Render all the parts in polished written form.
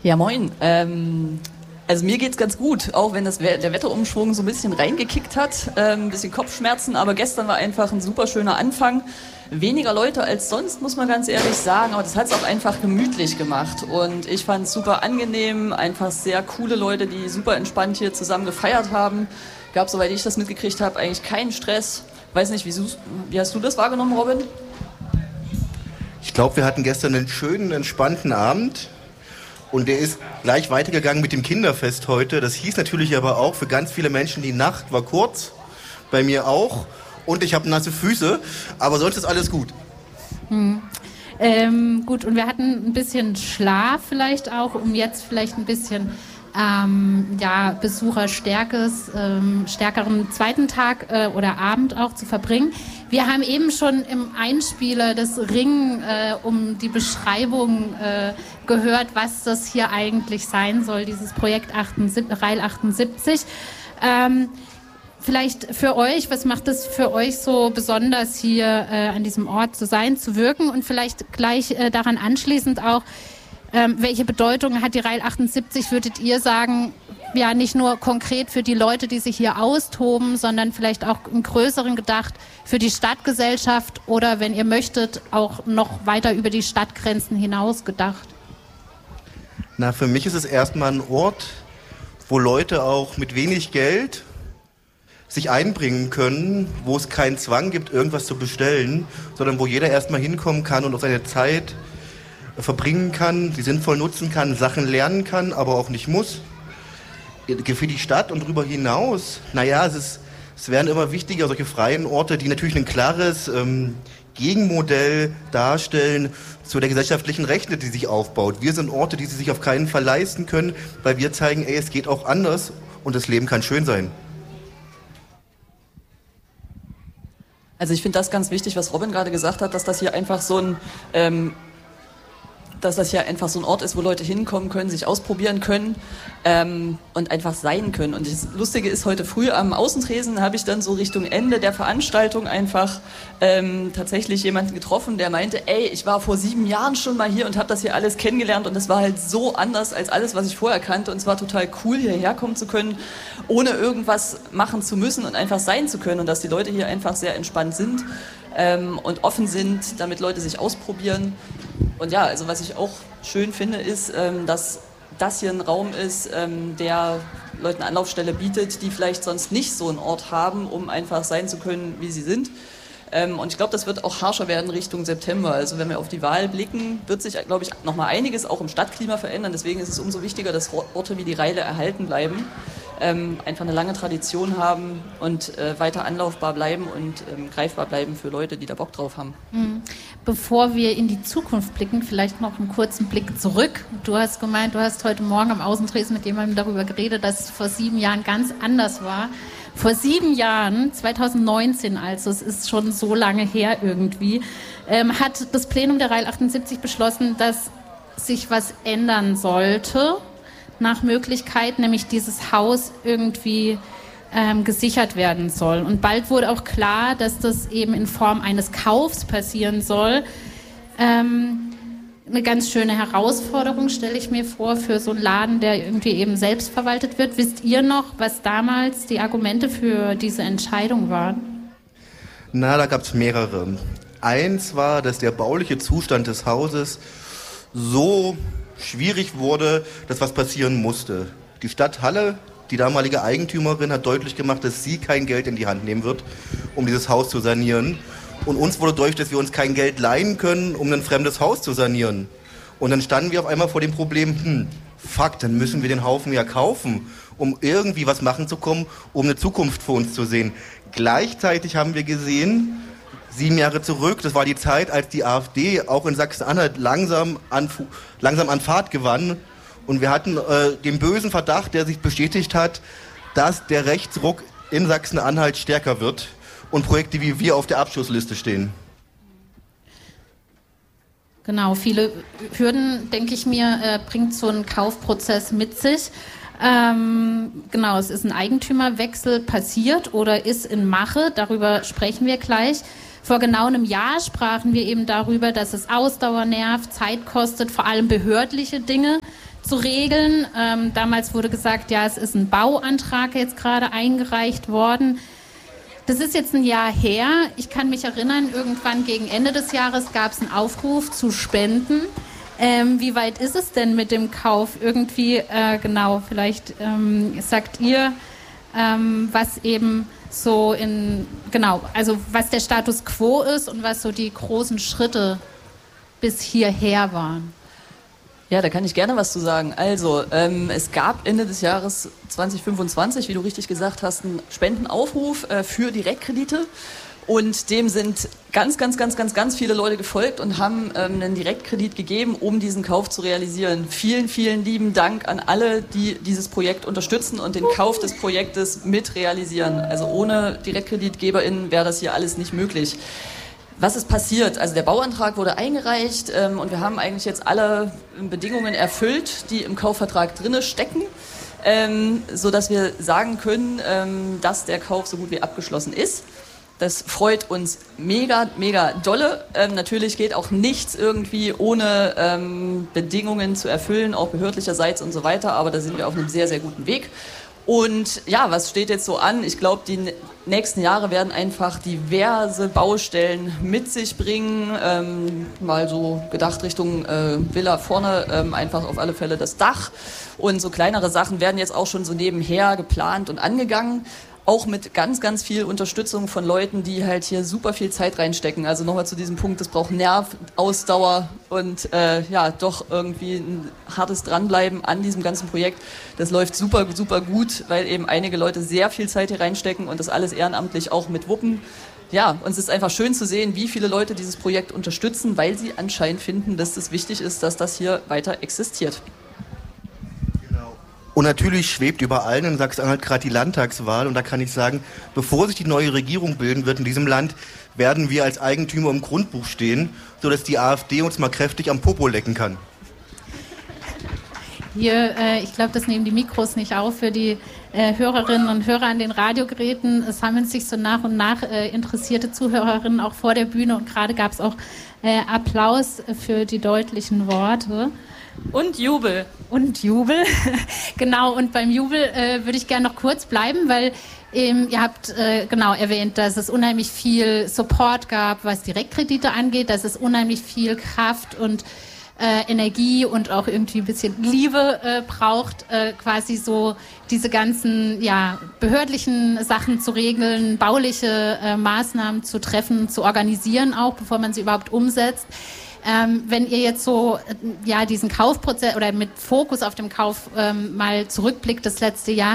Ja, moin. Also mir geht's ganz gut, auch wenn der Wetterumschwung so ein bisschen reingekickt hat, ein bisschen Kopfschmerzen, aber gestern war einfach ein super schöner Anfang. Weniger Leute als sonst, muss man ganz ehrlich sagen, aber das hat's auch einfach gemütlich gemacht und ich fand's super angenehm, einfach sehr coole Leute, die super entspannt hier zusammen gefeiert haben. Gab, soweit ich das mitgekriegt habe, eigentlich keinen Stress. Weiß nicht, wie hast du das wahrgenommen, Robin? Ich glaube, wir hatten gestern einen schönen, entspannten Abend. Und der ist gleich weitergegangen mit dem Kinderfest heute. Das hieß natürlich aber auch für ganz viele Menschen, die Nacht war kurz. Bei mir auch. Und ich habe nasse Füße. Aber sonst ist alles gut. Gut, und wir hatten ein bisschen Schlaf vielleicht auch, um jetzt vielleicht ein bisschen stärkeren zweiten Tag oder Abend auch zu verbringen. Wir haben eben schon im Einspieler das Ringen um die Beschreibung gehört, was das hier eigentlich sein soll, dieses Projekt Rail 78. Vielleicht für euch, was macht es für euch so besonders, hier an diesem Ort zu sein, zu wirken und vielleicht gleich daran anschließend auch, welche Bedeutung hat die Rail 78, würdet ihr sagen, ja nicht nur konkret für die Leute, die sich hier austoben, sondern vielleicht auch im Größeren gedacht für die Stadtgesellschaft oder, wenn ihr möchtet, auch noch weiter über die Stadtgrenzen hinaus gedacht? Na, für mich ist es erstmal ein Ort, wo Leute auch mit wenig Geld sich einbringen können, wo es keinen Zwang gibt, irgendwas zu bestellen, sondern wo jeder erstmal hinkommen kann und auf seine Zeit verbringen kann, sie sinnvoll nutzen kann, Sachen lernen kann, aber auch nicht muss. Für die Stadt und darüber hinaus, naja, es werden immer wichtiger, solche freien Orte, die natürlich ein klares Gegenmodell darstellen zu der gesellschaftlichen Rechte, die sich aufbaut. Wir sind Orte, die sie sich auf keinen Fall leisten können, weil wir zeigen, es geht auch anders und das Leben kann schön sein. Also ich finde das ganz wichtig, was Robin gerade gesagt hat, dass das hier einfach so ein Ort ist, wo Leute hinkommen können, sich ausprobieren können und einfach sein können. Und das Lustige ist, heute früh am Außentresen habe ich dann so Richtung Ende der Veranstaltung einfach tatsächlich jemanden getroffen, der meinte, ich war vor 7 Jahren schon mal hier und habe das hier alles kennengelernt und es war halt so anders als alles, was ich vorher kannte und es war total cool, hierher kommen zu können, ohne irgendwas machen zu müssen und einfach sein zu können und dass die Leute hier einfach sehr entspannt sind und offen sind, damit Leute sich ausprobieren. Und ja, also was ich auch schön finde, ist, dass das hier ein Raum ist, der Leuten eine Anlaufstelle bietet, die vielleicht sonst nicht so einen Ort haben, um einfach sein zu können, wie sie sind. Und ich glaube, das wird auch harscher werden Richtung September. Also wenn wir auf die Wahl blicken, wird sich, glaube ich, nochmal einiges auch im Stadtklima verändern. Deswegen ist es umso wichtiger, dass Orte wie die Reile erhalten bleiben, einfach eine lange Tradition haben und weiter anlaufbar bleiben und greifbar bleiben für Leute, die da Bock drauf haben. Bevor wir in die Zukunft blicken, vielleicht noch einen kurzen Blick zurück. Du hast gemeint, du hast heute Morgen am Außentresen mit jemandem darüber geredet, dass es vor 7 Jahren ganz anders war. Vor 7 Jahren, 2019 also, es ist schon so lange her irgendwie, hat das Plenum der Rail 78 beschlossen, dass sich was ändern sollte nach Möglichkeit, nämlich dieses Haus irgendwie gesichert werden soll. Und bald wurde auch klar, dass das eben in Form eines Kaufs passieren soll. Eine ganz schöne Herausforderung, stelle ich mir vor, für so einen Laden, der irgendwie eben selbst verwaltet wird. Wisst ihr noch, was damals die Argumente für diese Entscheidung waren? Na, da gab es mehrere. Eins war, dass der bauliche Zustand des Hauses so schwierig wurde, dass was passieren musste. Die Stadt Halle, die damalige Eigentümerin, hat deutlich gemacht, dass sie kein Geld in die Hand nehmen wird, um dieses Haus zu sanieren. Und uns wurde deutlich, dass wir uns kein Geld leihen können, um ein fremdes Haus zu sanieren. Und dann standen wir auf einmal vor dem Problem, dann müssen wir den Haufen ja kaufen, um irgendwie was machen zu kommen, um eine Zukunft für uns zu sehen. Gleichzeitig haben wir gesehen, 7 Jahre zurück, das war die Zeit, als die AfD auch in Sachsen-Anhalt langsam an Fahrt gewann. Und wir hatten den bösen Verdacht, der sich bestätigt hat, dass der Rechtsruck in Sachsen-Anhalt stärker wird und Projekte wie wir auf der Abschussliste stehen. Genau, viele Hürden, denke ich mir, bringt so ein Kaufprozess mit sich. Genau, es ist ein Eigentümerwechsel passiert oder ist in Mache, darüber sprechen wir gleich. Vor genau einem Jahr sprachen wir eben darüber, dass es Ausdauer nervt, Zeit kostet, vor allem behördliche Dinge, zu regeln. Damals wurde gesagt, ja, es ist ein Bauantrag jetzt gerade eingereicht worden. Das ist jetzt ein Jahr her. Ich kann mich erinnern, irgendwann gegen Ende des Jahres gab es einen Aufruf zu spenden. Wie weit ist es denn mit dem Kauf? Irgendwie, genau, vielleicht sagt ihr, was eben so also was der Status quo ist und was so die großen Schritte bis hierher waren. Ja, da kann ich gerne was zu sagen. Also, es gab Ende des Jahres 2025, wie du richtig gesagt hast, einen Spendenaufruf für Direktkredite. Und dem sind ganz viele Leute gefolgt und haben einen Direktkredit gegeben, um diesen Kauf zu realisieren. Vielen, vielen lieben Dank an alle, die dieses Projekt unterstützen und den Kauf des Projektes mit realisieren. Also ohne DirektkreditgeberInnen wäre das hier alles nicht möglich. Was ist passiert? Also der Bauantrag wurde eingereicht und wir haben eigentlich jetzt alle Bedingungen erfüllt, die im Kaufvertrag drinne stecken, sodass wir sagen können, dass der Kauf so gut wie abgeschlossen ist. Das freut uns mega dolle. Natürlich geht auch nichts irgendwie ohne Bedingungen zu erfüllen, auch behördlicherseits und so weiter, aber da sind wir auf einem sehr guten Weg. Und ja, was steht jetzt so an? Ich glaube, die nächsten Jahre werden einfach diverse Baustellen mit sich bringen. Mal so gedacht Richtung Villa vorne, einfach auf alle Fälle das Dach. Und so kleinere Sachen werden jetzt auch schon so nebenher geplant und angegangen. Auch mit ganz viel Unterstützung von Leuten, die halt hier super viel Zeit reinstecken. Also nochmal zu diesem Punkt, das braucht Nerv, Ausdauer und doch irgendwie ein hartes Dranbleiben an diesem ganzen Projekt. Das läuft super gut, weil eben einige Leute sehr viel Zeit hier reinstecken und das alles ehrenamtlich auch mit wuppen. Ja, und es ist einfach schön zu sehen, wie viele Leute dieses Projekt unterstützen, weil sie anscheinend finden, dass es wichtig ist, dass das hier weiter existiert. Und natürlich schwebt über allen in Sachsen-Anhalt gerade die Landtagswahl. Und da kann ich sagen, bevor sich die neue Regierung bilden wird in diesem Land, werden wir als Eigentümer im Grundbuch stehen, sodass die AfD uns mal kräftig am Popo lecken kann. Hier, ich glaube, das nehmen die Mikros nicht auf für die Hörerinnen und Hörer an den Radiogeräten. Es sammeln sich so nach und nach interessierte Zuhörerinnen auch vor der Bühne. Und gerade gab es auch Applaus für die deutlichen Worte. Und Jubel. Genau, und beim Jubel würde ich gerne noch kurz bleiben, weil ihr habt erwähnt, dass es unheimlich viel Support gab, was Direktkredite angeht, dass es unheimlich viel Kraft und Energie und auch irgendwie ein bisschen Liebe braucht, quasi so diese ganzen behördlichen Sachen zu regeln, bauliche Maßnahmen zu treffen, zu organisieren auch, bevor man sie überhaupt umsetzt. Wenn ihr jetzt so diesen Kaufprozess oder mit Fokus auf dem Kauf mal zurückblickt, das letzte Jahr,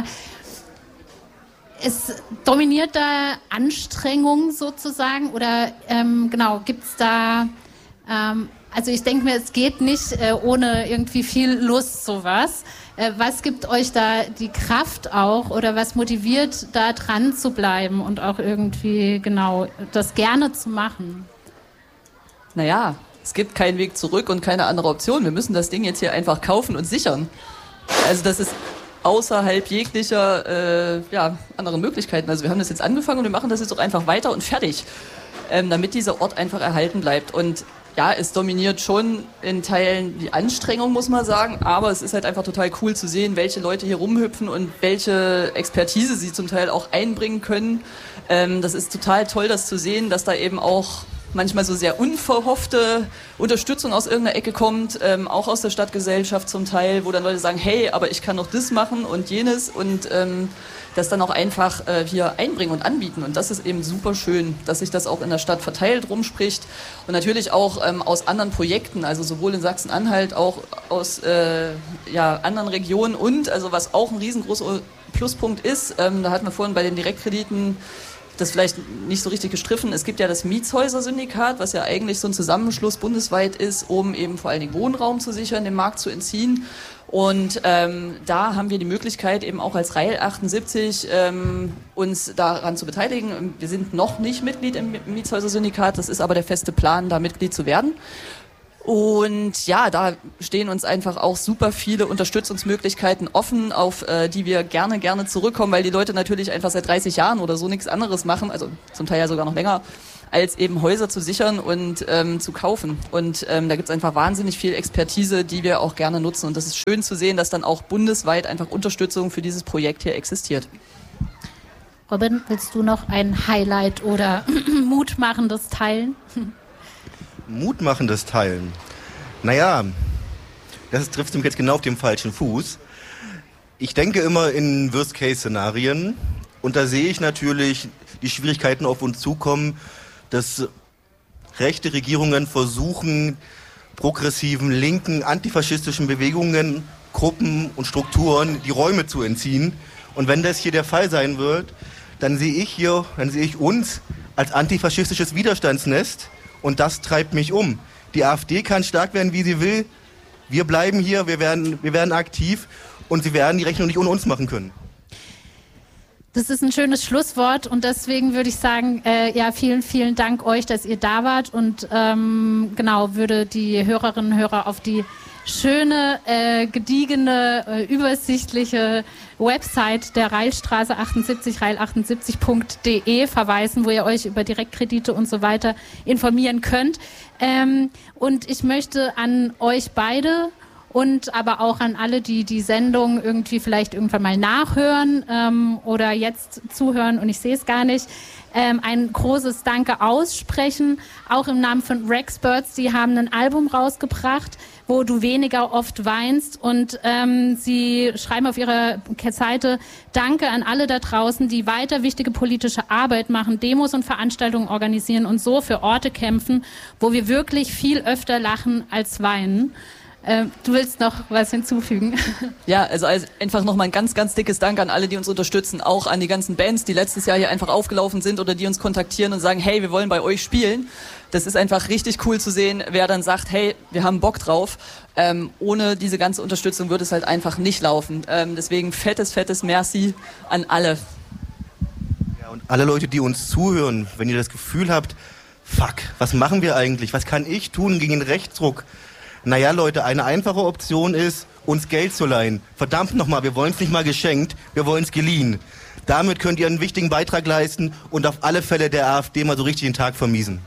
es dominiert da Anstrengung sozusagen oder gibt es da, also ich denke mir, es geht nicht ohne irgendwie viel Lust sowas. Was gibt euch da die Kraft auch oder was motiviert, da dran zu bleiben und auch irgendwie das gerne zu machen? Naja, es gibt keinen Weg zurück und keine andere Option. Wir müssen das Ding jetzt hier einfach kaufen und sichern. Also das ist außerhalb jeglicher anderen Möglichkeiten. Also wir haben das jetzt angefangen und wir machen das jetzt auch einfach weiter und fertig, damit dieser Ort einfach erhalten bleibt. Und ja, es dominiert schon in Teilen die Anstrengung, muss man sagen, aber es ist halt einfach total cool zu sehen, welche Leute hier rumhüpfen und welche Expertise sie zum Teil auch einbringen können. Das ist total toll, das zu sehen, dass da eben auch manchmal so sehr unverhoffte Unterstützung aus irgendeiner Ecke kommt, auch aus der Stadtgesellschaft zum Teil, wo dann Leute sagen, hey, aber ich kann noch das machen und jenes und das dann auch einfach hier einbringen und anbieten. Und das ist eben super schön, dass sich das auch in der Stadt verteilt rumspricht und natürlich auch aus anderen Projekten, also sowohl in Sachsen-Anhalt, auch aus anderen Regionen und, also was auch ein riesengroßer Pluspunkt ist, da hatten wir vorhin bei den Direktkrediten das vielleicht nicht so richtig gestriffen. Es gibt ja das Mietshäuser-Syndikat, was ja eigentlich so ein Zusammenschluss bundesweit ist, um eben vor allen Dingen Wohnraum zu sichern, den Markt zu entziehen. Und da haben wir die Möglichkeit, eben auch als Rail 78 uns daran zu beteiligen. Wir sind noch nicht Mitglied im Mietshäuser-Syndikat, das ist aber der feste Plan, da Mitglied zu werden. Und ja, da stehen uns einfach auch super viele Unterstützungsmöglichkeiten offen, auf die wir gerne zurückkommen, weil die Leute natürlich einfach seit 30 Jahren oder so nichts anderes machen, also zum Teil ja sogar noch länger, als eben Häuser zu sichern und zu kaufen. Und da gibt es einfach wahnsinnig viel Expertise, die wir auch gerne nutzen. Und das ist schön zu sehen, dass dann auch bundesweit einfach Unterstützung für dieses Projekt hier existiert. Robin, willst du noch ein Highlight oder Mutmachendes teilen? Mutmachendes Teilen? Naja, das trifft mich jetzt genau auf dem falschen Fuß. Ich denke immer in Worst-Case-Szenarien und da sehe ich natürlich die Schwierigkeiten auf uns zukommen, dass rechte Regierungen versuchen, progressiven, linken, antifaschistischen Bewegungen, Gruppen und Strukturen die Räume zu entziehen. Und wenn das hier der Fall sein wird, dann sehe ich uns als antifaschistisches Widerstandsnest und das treibt mich um. Die AfD kann stark werden, wie sie will. Wir bleiben hier, wir werden aktiv und sie werden die Rechnung nicht ohne uns machen können. Das ist ein schönes Schlusswort und deswegen würde ich sagen, vielen, vielen Dank euch, dass ihr da wart und würde die Hörerinnen und Hörer auf die schöne, gediegene, übersichtliche Website der Reilstraße 78, reil78.de verweisen, wo ihr euch über Direktkredite und so weiter informieren könnt. Und ich möchte an euch beide und aber auch an alle, die die Sendung irgendwie vielleicht irgendwann mal nachhören oder jetzt zuhören und ich sehe es gar nicht, ein großes Danke aussprechen, auch im Namen von Rexperts. Die haben ein Album rausgebracht, wo du weniger oft weinst und sie schreiben auf ihrer Seite Danke an alle da draußen, die weiter wichtige politische Arbeit machen, Demos und Veranstaltungen organisieren und so für Orte kämpfen, wo wir wirklich viel öfter lachen als weinen. Du willst noch was hinzufügen? Ja, also einfach nochmal ein ganz, ganz dickes Dank an alle, die uns unterstützen, auch an die ganzen Bands, die letztes Jahr hier einfach aufgelaufen sind oder die uns kontaktieren und sagen, hey, wir wollen bei euch spielen. Das ist einfach richtig cool zu sehen, wer dann sagt, hey, wir haben Bock drauf. Ohne diese ganze Unterstützung würde es halt einfach nicht laufen. Deswegen fettes Merci an alle. Ja, und alle Leute, die uns zuhören, wenn ihr das Gefühl habt, fuck, was machen wir eigentlich? Was kann ich tun gegen den Rechtsruck? Naja, Leute, eine einfache Option ist, uns Geld zu leihen. Verdammt nochmal, wir wollen es nicht mal geschenkt, wir wollen es geliehen. Damit könnt ihr einen wichtigen Beitrag leisten und auf alle Fälle der AfD mal so richtig den Tag vermiesen.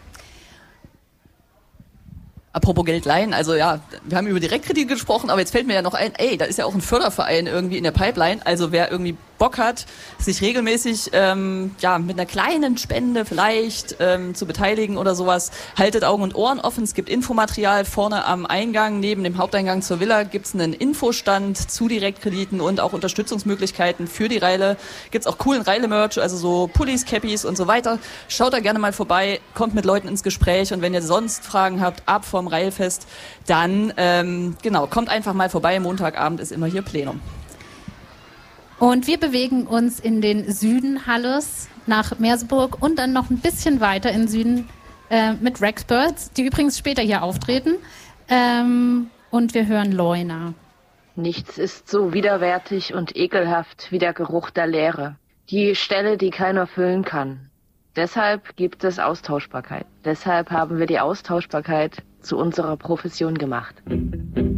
Apropos Geld leihen, also ja, wir haben über Direktkredite gesprochen, aber jetzt fällt mir ja noch ein, da ist ja auch ein Förderverein irgendwie in der Pipeline, also wer irgendwie Bock hat, sich regelmäßig mit einer kleinen Spende vielleicht zu beteiligen oder sowas, haltet Augen und Ohren offen, es gibt Infomaterial vorne am Eingang, neben dem Haupteingang zur Villa gibt's einen Infostand zu Direktkrediten und auch Unterstützungsmöglichkeiten für die Reile, gibt's auch coolen Reile-Merch, also so Pullis, Cappies und so weiter, schaut da gerne mal vorbei, kommt mit Leuten ins Gespräch und wenn ihr sonst Fragen habt, ab vom Reilfest, dann kommt einfach mal vorbei, Montagabend ist immer hier Plenum. Und wir bewegen uns in den Süden Halles nach Merseburg und dann noch ein bisschen weiter in den Süden mit Rexperts, die übrigens später hier auftreten. Und wir hören Leuna. Nichts ist so widerwärtig und ekelhaft wie der Geruch der Leere. Die Stelle, die keiner füllen kann. Deshalb gibt es Austauschbarkeit. Deshalb haben wir die Austauschbarkeit zu unserer Profession gemacht.